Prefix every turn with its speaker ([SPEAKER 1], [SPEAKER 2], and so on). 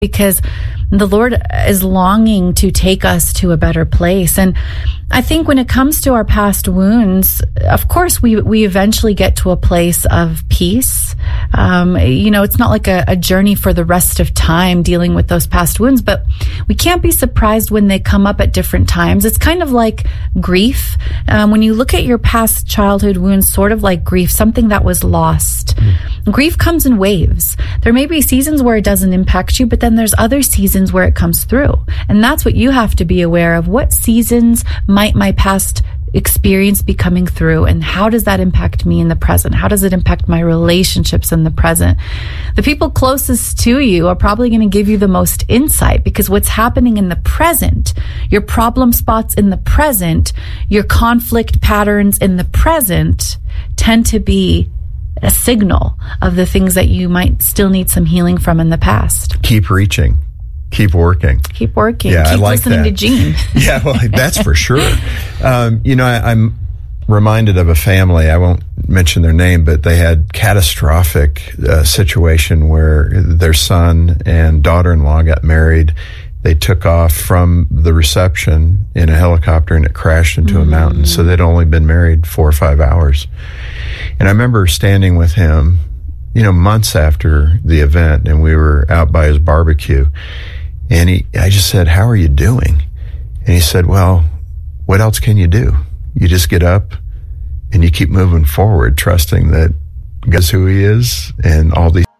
[SPEAKER 1] because the Lord is longing to take us to a better place. And I think when it comes to our past wounds, of course, we eventually get to a place of peace. It's not like a journey for the rest of time dealing with those past wounds, but we can't be surprised when they come up at different times. It's kind of like grief. When you look at your past childhood wounds, sort of like grief, something that was lost. Grief comes in waves. There may be seasons where it doesn't impact you, but then there's other seasons where it comes through. And that's what you have to be aware of. What seasons might my past experience be coming through, and how does that impact me in the present? How does it impact my relationships in the present? The people closest to you are probably going to give you the most insight, because what's happening in the present, your problem spots in the present, your conflict patterns in the present tend to be a signal of the things that you might still need some healing from in the past.
[SPEAKER 2] Keep reaching. Keep working.
[SPEAKER 1] Keep working.
[SPEAKER 2] Yeah,
[SPEAKER 1] Keep
[SPEAKER 2] I like
[SPEAKER 1] listening
[SPEAKER 2] that.
[SPEAKER 1] to Gene.
[SPEAKER 2] Yeah, well, that's for sure. I'm reminded of a family. I won't mention their name, but they had catastrophic situation where their son and daughter-in-law got married. They took off from the reception in a helicopter and it crashed into a mountain. So they'd only been married 4 or 5 hours. And I remember standing with him, months after the event, and we were out by his barbecue. And I just said, "How are you doing?" And he said, "Well, what else can you do? You just get up and you keep moving forward, trusting that God's who he is and all these